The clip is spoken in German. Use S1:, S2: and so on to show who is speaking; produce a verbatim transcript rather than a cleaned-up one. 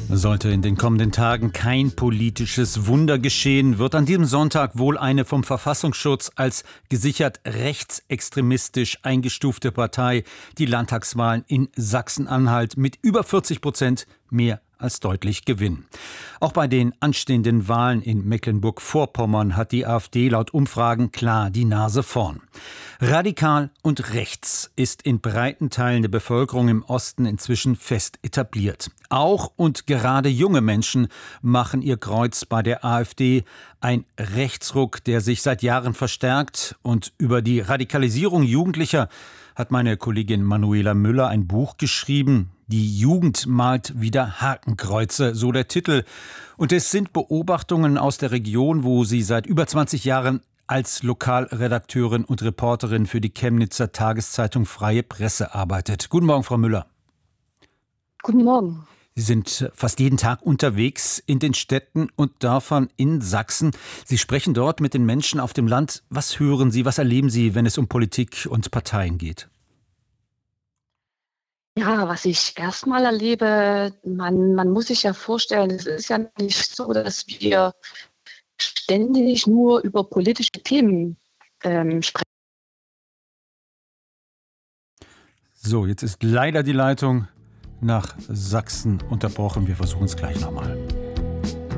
S1: Sollte in den kommenden Tagen kein politisches Wunder geschehen, wird an diesem Sonntag wohl eine vom Verfassungsschutz als gesichert rechtsextremistisch eingestufte Partei die Landtagswahlen in Sachsen-Anhalt mit über vierzig Prozent mehr als deutlich gewinnen. Auch bei den anstehenden Wahlen in Mecklenburg-Vorpommern hat die AfD laut Umfragen klar die Nase vorn. Radikal und rechts ist in breiten Teilen der Bevölkerung im Osten inzwischen fest etabliert. Auch und gerade junge Menschen machen ihr Kreuz bei der AfD. Ein Rechtsruck, der sich seit Jahren verstärkt. Und über die Radikalisierung Jugendlicher hat meine Kollegin Manuela Müller ein Buch geschrieben. Die Jugend malt wieder Hakenkreuze, so der Titel. Und es sind Beobachtungen aus der Region, wo sie seit über zwanzig Jahren als Lokalredakteurin und Reporterin für die Chemnitzer Tageszeitung Freie Presse arbeitet. Guten Morgen, Frau Müller.
S2: Guten Morgen.
S1: Sie sind fast jeden Tag unterwegs in den Städten und Dörfern in Sachsen. Sie sprechen dort mit den Menschen auf dem Land. Was hören Sie, was erleben Sie, wenn es um Politik und Parteien geht?
S2: Ja, was ich erstmal erlebe, man, man muss sich ja vorstellen, es ist ja nicht so, dass wir ständig nur über politische Themen ähm, sprechen.
S1: So, jetzt ist leider die Leitung nach Sachsen unterbrochen. Wir versuchen es gleich nochmal.